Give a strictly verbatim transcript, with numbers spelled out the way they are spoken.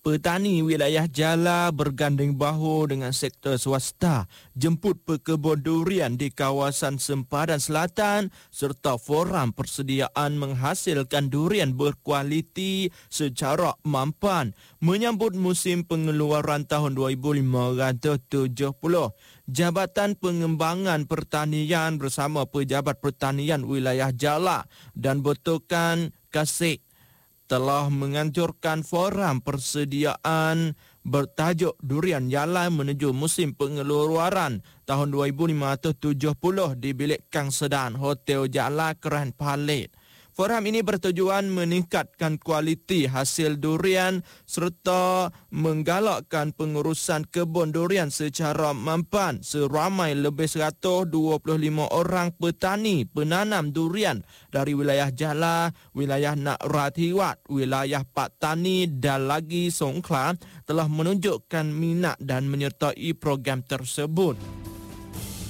Petani wilayah Jala berganding bahu dengan sektor swasta jemput pekebun durian di kawasan Sempadan Selatan serta forum persediaan menghasilkan durian berkualiti secara mampan menyambut musim pengeluaran tahun dua ribu lima ratus tujuh puluh. Jabatan Pengembangan Pertanian bersama Pejabat Pertanian Wilayah Jala dan Betukan Kasih telah menganjurkan forum persediaan bertajuk Durian Jalan menuju musim pengeluaran tahun dua ribu lima ratus tujuh puluh di Bilik Kang Sedan Hotel Jala Keren Palit. Forum ini bertujuan meningkatkan kualiti hasil durian serta menggalakkan pengurusan kebun durian secara mampan seramai lebih seratus dua puluh lima orang petani penanam durian dari wilayah Jala, wilayah Nak Ratiwat, wilayah Pak Tani dan lagi Songkhla telah menunjukkan minat dan menyertai program tersebut.